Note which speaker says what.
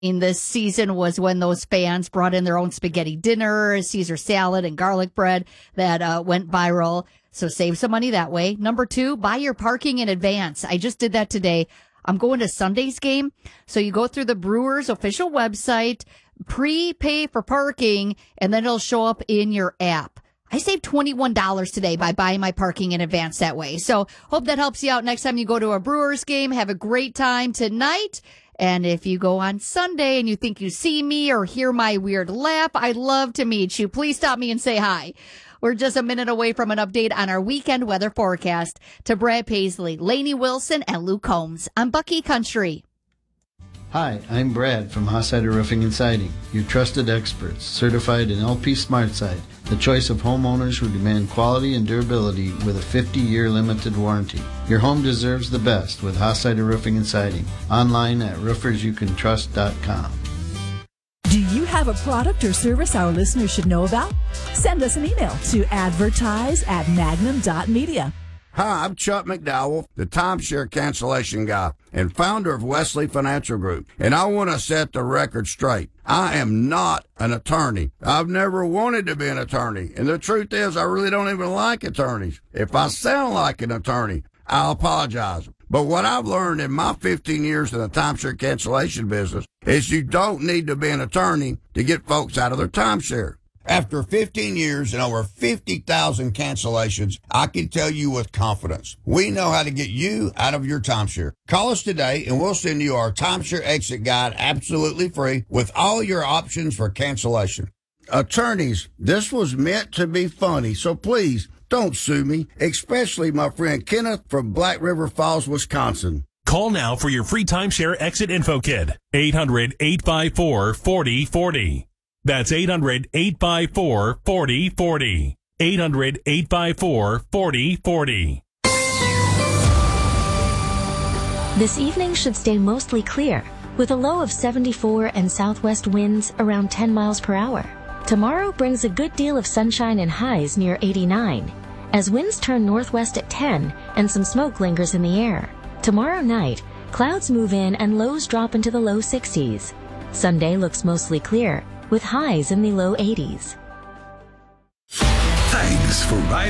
Speaker 1: in this season was when those fans brought in their own spaghetti dinner, Caesar salad, and garlic bread that went viral. So save some money that way. Number 2, buy your parking in advance. I just did that today. I'm going to Sunday's game. So you go through the Brewers official website, prepay for parking, and then it'll show up in your app. I saved $21 today by buying my parking in advance that way. So hope that helps you out next time you go to a Brewers game. Have a great time tonight. And if you go on Sunday and you think you see me or hear my weird laugh, I'd love to meet you. Please stop me and say hi. We're just a minute away from an update on our weekend weather forecast. To Brad Paisley, Lainey Wilson, and Luke Combs. I'm Bucky Country.
Speaker 2: Hi, I'm Brad from Hossider Roofing and Siding, your trusted experts, certified in LP SmartSide, the choice of homeowners who demand quality and durability with a 50-year limited warranty. Your home deserves the best with Hossider Roofing and Siding. Online at roofersyoucantrust.com.
Speaker 3: Do you have a product or service our listeners should know about? Send us an email to advertise@magnum.media.
Speaker 4: Hi, I'm Chuck McDowell, the timeshare cancellation guy and founder of Wesley Financial Group, and I want to set the record straight. I am not an attorney. I've never wanted to be an attorney, and the truth is I really don't even like attorneys. If I sound like an attorney, I'll apologize. But what I've learned in my 15 years in the timeshare cancellation business is you don't need to be an attorney to get folks out of their timeshare. After 15 years and over 50,000 cancellations, I can tell you with confidence, we know how to get you out of your timeshare. Call us today and we'll send you our timeshare exit guide absolutely free with all your options for cancellation. Attorneys, this was meant to be funny, so please don't sue me, especially my friend Kenneth from Black River Falls, Wisconsin.
Speaker 5: Call now for your free timeshare exit info kit. 800-854-4040. That's 800-854-4040. 800-854-4040.
Speaker 6: This evening should stay mostly clear, with a low of 74 and southwest winds around 10 miles per hour. Tomorrow brings a good deal of sunshine and highs near 89, as winds turn northwest at 10 and some smoke lingers in the air. Tomorrow night, clouds move in and lows drop into the low 60s. Sunday looks mostly clear, with highs in the low 80s.
Speaker 7: Thanks for riding